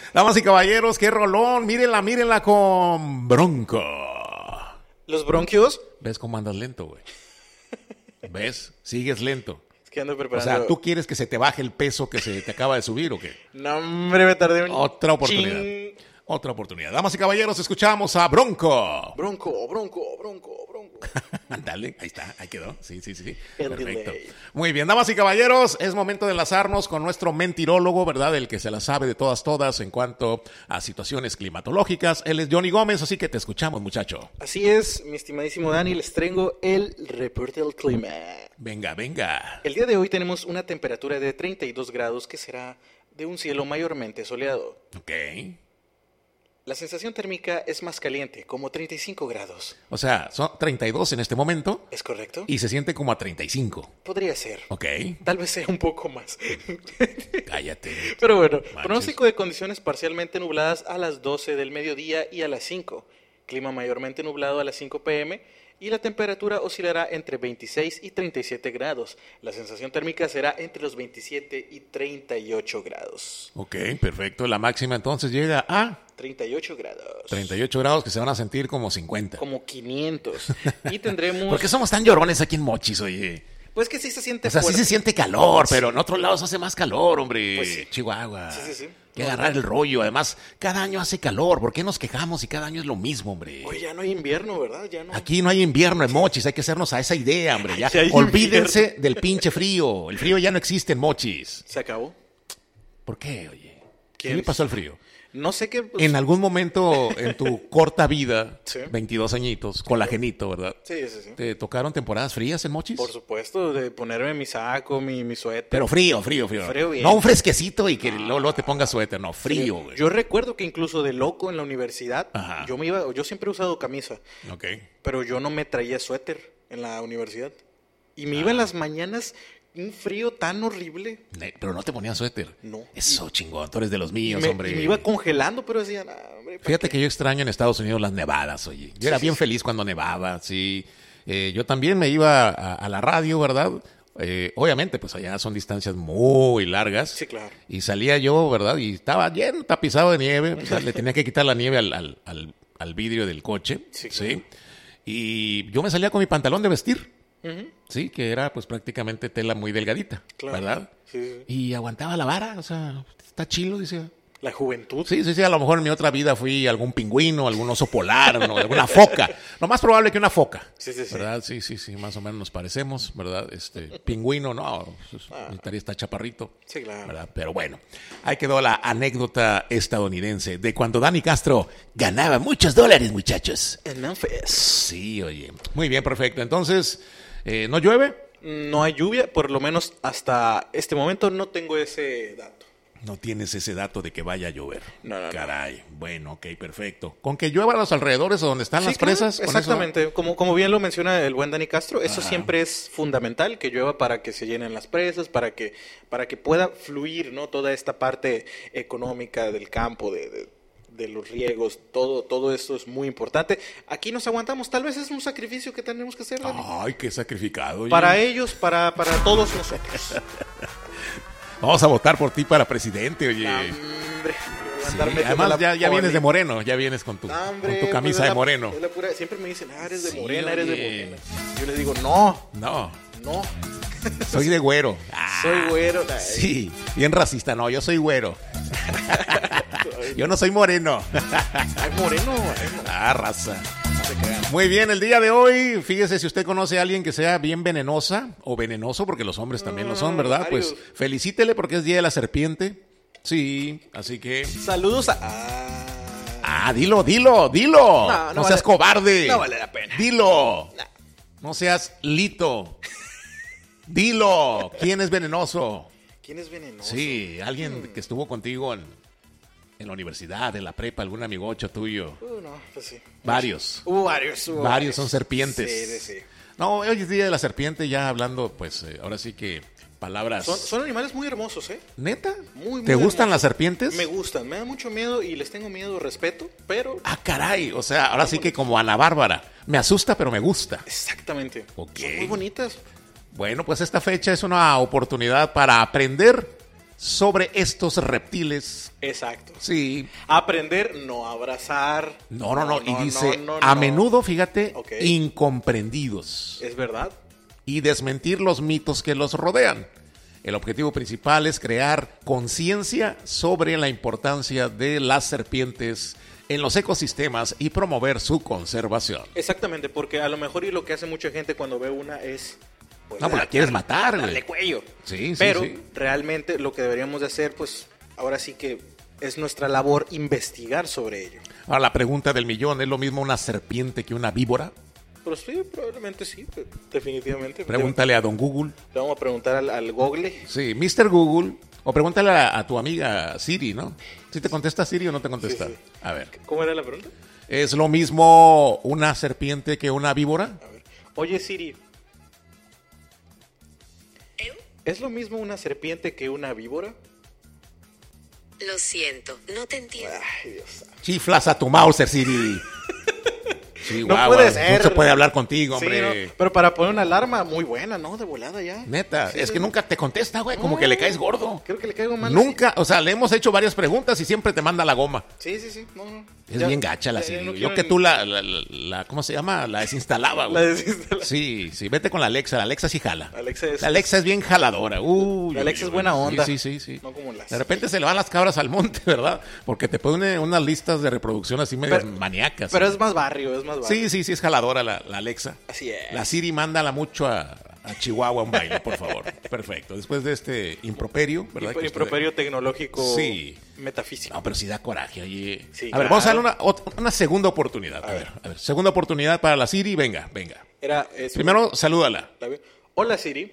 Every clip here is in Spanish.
Damas y caballeros, qué rolón. Mírenla con Bronco. ¿Los bronquios? ¿Ves cómo andas lento, güey? ¿Ves? Sigues lento. Es que ando O preparando. sea, ¿tú quieres que se te baje el peso que se te acaba de subir o qué? No, hombre, me tardé un Otra oportunidad. chin. Otra oportunidad. Damas y caballeros, escuchamos a Bronco. Bronco. Dale, ahí está, ahí quedó. Sí. El Perfecto. delay. Muy bien, damas y caballeros, es momento de enlazarnos con nuestro mentirólogo, ¿verdad? El que se la sabe de todas en cuanto a situaciones climatológicas. Él es Johnny Gómez, así que te escuchamos, muchacho. Así es, mi estimadísimo Dani, les traigo el reporte del clima. Venga. El día de hoy tenemos una temperatura de 32 grados que será de un cielo mayormente soleado. Ok. La sensación térmica es más caliente, como 35 grados. O sea, son 32 en este momento ¿Es correcto? y se siente como a 35. Podría ser. Ok. Tal vez sea un poco más. Cállate. Pero bueno, Manches. pronóstico de condiciones parcialmente nubladas a las 12 del mediodía y a las 5. Clima mayormente nublado a las 5 p.m. y la temperatura oscilará entre 26 y 37 grados. La sensación térmica será entre los 27 y 38 grados. Ok, perfecto. La máxima entonces llega a 38 grados. 38 grados que se van a sentir como 50. Como 500. Y tendremos... ¿Por qué somos tan llorones aquí en Mochis, oye? Pues que sí se siente O sea, sí fuerte. se siente calor, pero en otros lados hace más calor, hombre. Pues sí. Chihuahua. Sí. Hay que agarrar el rollo. Además, cada año hace calor. ¿Por qué nos quejamos y cada año es lo mismo, hombre? Oye, ya no hay invierno, ¿verdad? Ya no. Aquí no hay invierno en Mochis. Hay que hacernos a esa idea, hombre. Ya. Aquí hay Olvídense del pinche frío. El frío ya no existe en Mochis. ¿Se acabó? ¿Por qué, oye? ¿Qué ¿Quién? le pasó al frío? No sé qué... pues, En algún momento en tu corta vida, Sí. 22 añitos, colagenito, ¿verdad? Sí. ¿Te tocaron temporadas frías en Mochis? Por supuesto, de ponerme mi saco, mi suéter. Pero frío. Frío bien. No un fresquecito y que luego te pongas suéter, no, frío, güey. Yo recuerdo que incluso de loco en la universidad, Ajá. yo siempre he usado camisa, Ok. pero yo no me traía suéter en la universidad. Y me Ah. iba en las mañanas un frío tan horrible. Pero no te ponías suéter. No. Eso, chingón, tú eres de los míos, Y me iba congelando, pero decía, "Nah, hombre, ¿para Fíjate qué?". que yo extraño en Estados Unidos las nevadas, oye. Yo era bien feliz cuando nevaba, sí. Yo también me iba a la radio, ¿verdad? Obviamente, pues allá son distancias muy largas. Sí, claro. Y salía yo, ¿verdad? Y estaba lleno, tapizado de nieve. O sea, le tenía que quitar la nieve al vidrio del coche. Sí, Sí. claro. Y yo me salía con mi pantalón de vestir. Ujú, Sí, que era pues prácticamente tela muy delgadita, claro. ¿verdad? Sí. Y aguantaba la vara, o sea, está chilo, dice. La juventud. Sí, a lo mejor en mi otra vida fui algún pingüino, algún oso polar, ¿no? Alguna foca. Lo más probable que una foca. Sí. ¿Verdad? Sí, más o menos nos parecemos, ¿verdad? Pingüino, no, mi está chaparrito. Sí, claro. ¿Verdad? Pero bueno, ahí quedó la anécdota estadounidense de cuando Dani Castro ganaba muchos dólares, muchachos. En Memphis. Sí, oye. Muy bien, perfecto. Entonces, ¿no llueve? No hay lluvia, por lo menos hasta este momento no tengo ese dato. No tienes ese dato de que vaya a llover. No. Caray. Bueno, ok, perfecto. Con que llueva a los alrededores o donde están las claro, presas. ¿con eso? exactamente. Como bien lo menciona el buen Dani Castro, eso siempre es fundamental, que llueva para que se llenen las presas, para que pueda fluir, ¿no? Toda esta parte económica del campo, de los riegos, todo esto es muy importante. Aquí nos aguantamos, tal vez es un sacrificio que tenemos que hacer, Dani. Ay, qué sacrificado. Oye. Para ellos, para todos nosotros. Vamos a votar por ti para presidente, oye. Hombre, Sí, andar metiendo además, la ya vienes de poli. moreno, ya vienes con tu camisa de moreno. es la pura- siempre me dicen, eres de Sí, morena, eres de oye. morena. Yo les digo, no, No, soy soy de güero. güero. Sí, bien racista, no, yo soy güero. Yo no soy moreno. Ay, moreno. Raza. No se crean. Muy bien, el día de hoy, fíjese si usted conoce a alguien que sea bien venenosa o venenoso, porque los hombres también lo son, ¿verdad? varios. Pues felicítele porque es Día de la Serpiente. Sí, así que... Saludos a... Dilo. No seas vale- cobarde. no vale la pena. Dilo. No seas lito. Dilo. ¿Quién es venenoso? ¿Quién es venenoso? Sí, alguien que estuvo contigo en la universidad, en la prepa, algún amigocho tuyo. No, pues sí. Varios. Hubo varios. Varios son serpientes. Sí. No, hoy es Día de la Serpiente, ya hablando, pues, ahora sí que palabras... Son animales muy hermosos, ¿eh? ¿Neta? Muy ¿Te gustan hermosos. las serpientes? Me gustan, me da mucho miedo y les tengo miedo, respeto, pero... Caray, o sea, ahora sí que como Ana Bárbara. Me asusta, pero me gusta. Exactamente. Ok. Son muy bonitas. Bueno, pues esta fecha es una oportunidad para aprender sobre estos reptiles. Exacto. Sí. Aprender, no abrazar. No. Y dice, a menudo, fíjate, incomprendidos. ¿Es verdad? Y desmentir los mitos que los rodean. El objetivo principal es crear conciencia sobre la importancia de las serpientes en los ecosistemas y promover su conservación. Exactamente, porque a lo mejor y lo que hace mucha gente cuando ve una es... Pues la quieres matar, güey. Darle cuello. Sí, pero sí. realmente lo que deberíamos de hacer, pues ahora sí que es nuestra labor investigar sobre ello. Ahora la pregunta del millón, ¿es lo mismo una serpiente que una víbora? Pues sí, probablemente sí, definitivamente. Pregúntale a don Google. Le vamos a preguntar al Google. Sí, Mr. Google. O pregúntale a tu amiga Siri, ¿no? ¿Sí te contesta Siri o no te contesta? Sí. A ver. ¿Cómo era la pregunta? ¿Es lo mismo una serpiente que una víbora? A ver. Oye, Siri. ¿Es lo mismo una serpiente que una víbora? Lo siento, no te entiendo. Ay, Dios. Chiflas a tu Mauser, Siri. Sí, No guau, puede guau, ser. No se puede hablar contigo, Sí, hombre. no, pero para poner una alarma muy buena, ¿no? De volada ya. Neta, Sí, es sí. que nunca te contesta, güey. Como que le caes gordo. Creo que le caigo mal. Nunca, o sea, le hemos hecho varias preguntas y siempre te manda la goma. Sí. No. Es Ya, bien gacha la ya Siri. no Yo quiero que ni- tú la ¿cómo se llama? La desinstalaba, La güey. desinstala- Sí, vete con la Alexa. La Alexa sí jala. Alexa La Alexa es bien jaladora. Uy, La Alexa uy, es buena uy. onda. Sí. No como las... De repente se le van las cabras al monte, ¿verdad? Porque te pone unas listas de reproducción así medio Pero- maníacas. Pero es más barrio, Sí, es jaladora la Alexa. Así es. La Siri, mándala mucho a Chihuahua a un baile, por favor. Perfecto. Después de este improperio, ¿verdad? Que Improperio tecnológico Sí. metafísico. No, pero sí da coraje, oye. Sí, a ver, claro. vamos a darle una segunda oportunidad. A ver, segunda oportunidad para la Siri. Venga. Primero, salúdala. Hola, Siri.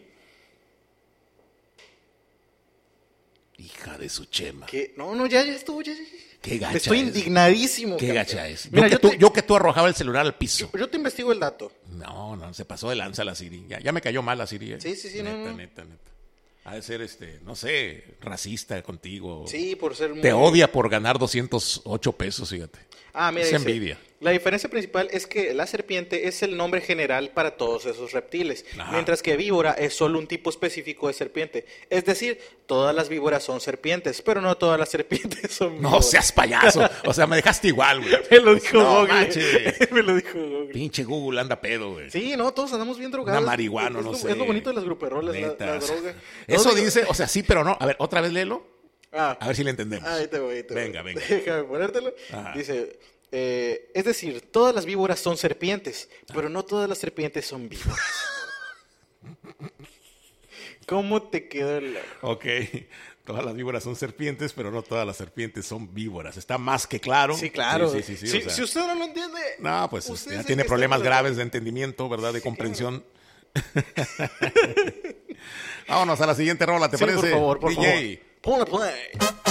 Hija de su chema. ¿Qué? No, ya estuvo. Ya. Qué gacha Estoy es. indignadísimo. Qué campeón. gacha es. Mira, Yo que tú arrojaba el celular al piso. yo te investigo el dato. No, se pasó de lanza la Siri. Ya me cayó mal la Siri. ¿Eh? Sí, no. Neta. Ha de ser, no sé, racista contigo. Sí, por ser muy... Te odia por ganar 208 pesos, fíjate. Mira, Es dice, envidia. la diferencia principal es que la serpiente es el nombre general para todos esos reptiles, Ajá. mientras que víbora es solo un tipo específico de serpiente. Es decir, todas las víboras son serpientes, pero no todas las serpientes son víboras. No seas payaso. O sea, me dejaste igual, güey. Me lo dijo No, Google. manches. Me lo dijo Google. Pinche Google anda pedo, güey. Sí, no, todos andamos bien drogados. Una marihuana, Es no lo- sé. Es lo bonito de las gruperolas, la Neta. droga. Eso No, digo- dice, o sea, sí, pero no. A ver, otra vez léelo. A ver si le entendemos. Ahí te voy. Venga. Déjame ponértelo. Ajá. Dice, es decir, todas las víboras son serpientes, pero no todas las serpientes son víboras. ¿Cómo te quedó el... Ok. Todas las víboras son serpientes, pero no todas las serpientes son víboras. Está más que claro. Sí, claro. Sí, Si, o sea, si usted no lo entiende... no, pues usted ya es el tiene que problemas está- graves de entendimiento, ¿verdad? De comprensión. Vámonos a la siguiente rola, ¿te Sí, parece? por favor, DJ. Ponle play.